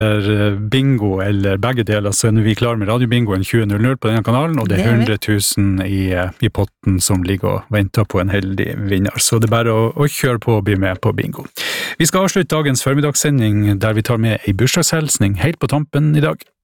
bingo eller begge deler, så er vi klar med radiobingoen 20.00 på denne kanalen, og det er 100 000 i potten som ligger og venter på en heldig vinner. Så det er bare å kjøre på og bli med på bingo. Vi skal avslutte dagens formidagssending der vi tar med en bursdagshelsning helt på tampen i dag.